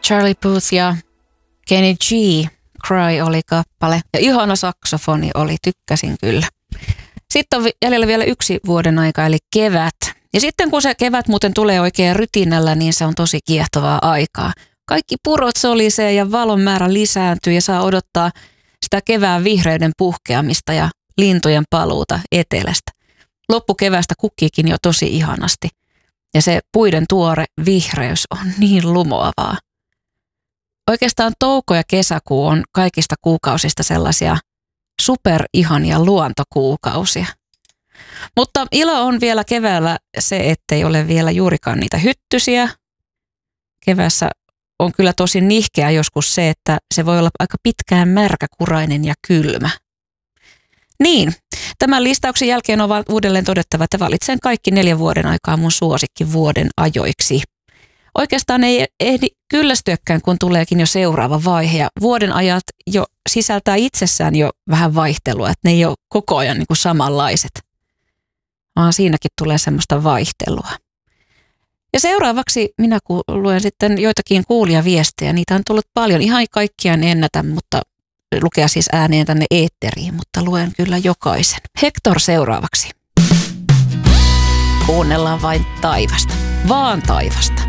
Charlie Puth ja Kenny G, Cry oli kappale. Ja ihana saksofoni oli, tykkäsin kyllä. Sitten on jäljellä vielä 1 vuoden aika, eli kevät. Ja sitten kun se kevät muuten tulee oikein rytinällä, niin se on tosi kiehtovaa aikaa. Kaikki purot solisee ja valon määrä lisääntyy ja saa odottaa sitä kevään vihreyden puhkeamista ja lintujen paluuta etelästä. Loppukeväästä kukkiikin jo tosi ihanasti. Ja se puiden tuore vihreys on niin lumoavaa. Oikeastaan touko ja kesäkuu on kaikista kuukausista sellaisia superihania luontokuukausia. Mutta ilo on vielä keväällä se, ettei ole vielä juurikaan niitä hyttysiä. Kevässä on kyllä tosi nihkeä joskus se, että se voi olla aika pitkään märkäkurainen ja kylmä. Niin, tämän listauksen jälkeen on uudelleen todettava, että valitsen kaikki 4 vuoden aikaa mun suosikki vuoden ajoiksi. Oikeastaan ei ehdi kyllästyäkään, kun tuleekin jo seuraava vaihe ja vuoden ajat jo sisältää itsessään jo vähän vaihtelua, että ne ei ole koko ajan niin kuin samanlaiset, vaan siinäkin tulee semmoista vaihtelua. Ja seuraavaksi minä luen sitten joitakin kuulijaviestejä, niitä on tullut paljon, ihan kaikkia en ennätä, mutta lukea siis ääneen tänne eetteriin, mutta luen kyllä jokaisen. Hector seuraavaksi. Kuunnellaan vain taivasta, vaan taivasta.